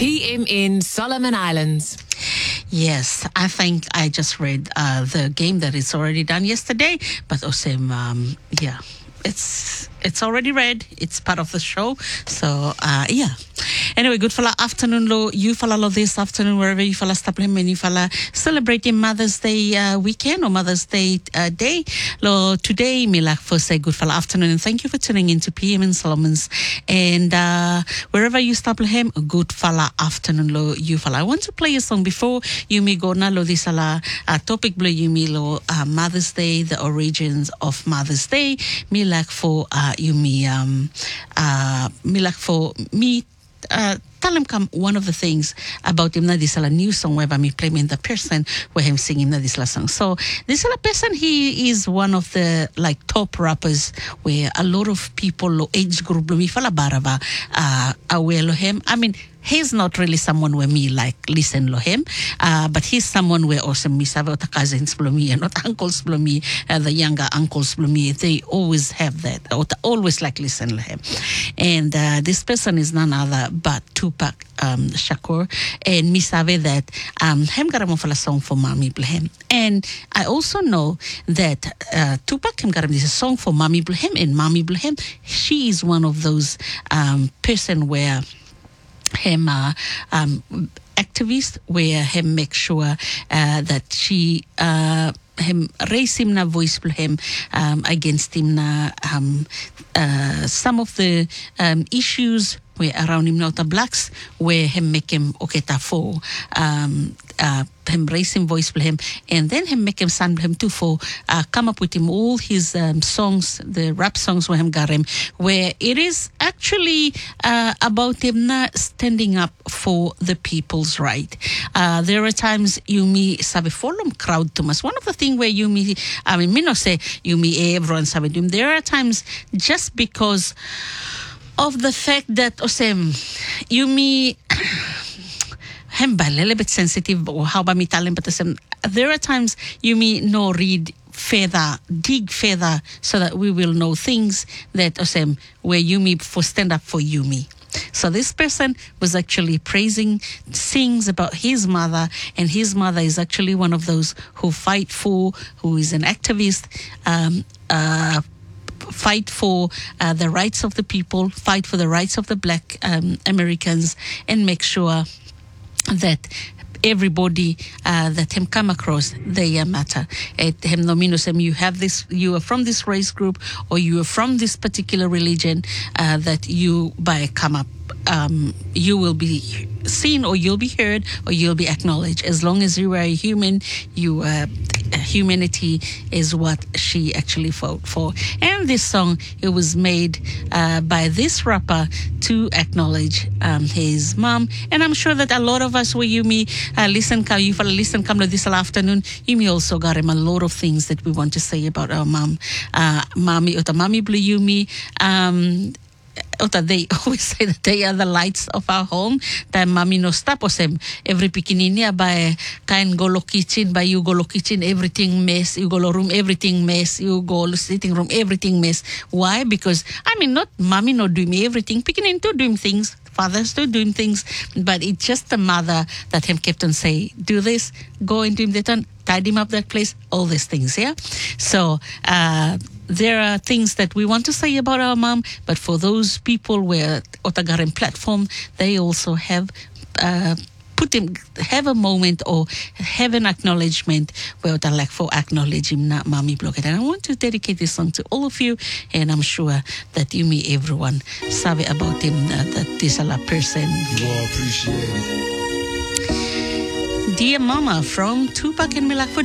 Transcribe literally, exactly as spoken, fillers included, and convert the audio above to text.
P M in Solomon Islands. Yes, I think I just read uh, the game that is already done yesterday, but also, um, yeah, it's it's already read. It's part of the show. So, uh, yeah. Anyway, good fella afternoon lo. You fella lo this afternoon wherever you fella stop and you fella celebrating Mother's Day uh, weekend or Mother's Day uh, day. Lo today me like for say good fella afternoon and thank you for tuning in to P M in Solomon's and uh, wherever you stop him good fella afternoon lo you fella. I want to play a song before you me go na lo this ala uh, topic blue you me lo uh, Mother's Day, the origins of Mother's Day. Me like for uh, you me um uh me like for me. Uh, tell him come one of the things about him na this a new song where me play me the person where him singing na this song. So this a person he is one of the like top rappers where a lot of people lo age group lo mi fala baraba uh aware lo him. I mean he's not really someone where me like listen to him, uh, but he's someone where also me save cousins below me and not uncles below me, uh, the younger uncles below me. They always have that, or always like listen to him. And uh, this person is none other but Tupac um, Shakur, and me save that um him got a song for Mommy Blahem. And I also know that uh, Tupac him got this song for Mommy Blahem, and Mommy Blahem, she is one of those um person where him uh, um, activist where him make sure uh, that she uh, him raise him na voice him um, against him na um, uh, some of the um, issues where around him not the blacks where him make him oketa for um uh him raise him voice for him and then him make him sound him too for uh, come up with him all his um, songs, the rap songs where him got him where it is actually uh, about him not standing up for the people's right. Uh, there are times you me sabe follow crowd too much. One of the thing where you me I mean me no say you me everyone sabe him. There are times just because of the fact that osem you me I'm a little bit sensitive or how about me telling but there are times you me no read further, dig further so that we will know things that osem where you me for stand up for you me. So this person was actually praising, sings about his mother, and his mother is actually one of those who fight for, who is an activist, um, uh, fight for uh, the rights of the people, fight for the rights of the black um, Americans, and make sure that everybody uh, that him come across they uh, matter. At him nominus him you have this, you are from this race group or you are from this particular religion uh, that you by come up um, you will be seen or you'll be heard or you'll be acknowledged as long as you are a human. You uh, humanity is what she actually fought for. And this song, it was made uh, by this rapper to acknowledge um, his mom. And I'm sure that a lot of us, where you me uh, listen, you follow listen, come to this afternoon, you me also got him a lot of things that we want to say about our mom. Uh, mommy, or the mommy blue you me. Um, They always say that they are the lights of our home. That mommy no stop us him. Every pikinini by kind go lo kitchen, by you go lo kitchen, everything mess. You go lo room, everything mess. You go lo sitting room, everything mess. Why? Because I mean, not mommy no doing everything. Picking to doing things. Fathers do doing things, but it's just the mother that him kept on say, do this, go into him that one, tidy him up that place, all these things, yeah. So uh, there are things that we want to say about our mom, but for those people where Otagaran platform, they also have uh, put him have a moment or have an acknowledgement where I like for acknowledge him na mommy blocket. And I want to dedicate this song to all of you, and I'm sure that you me everyone sabe about him uh, that this a person. You all appreciate it. Dear Mama from Tupac and Milak for